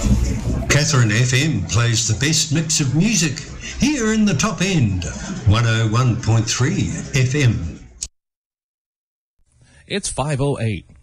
Catherine FM plays the best mix of music here in the top end, 101.3 FM. It's 5:08.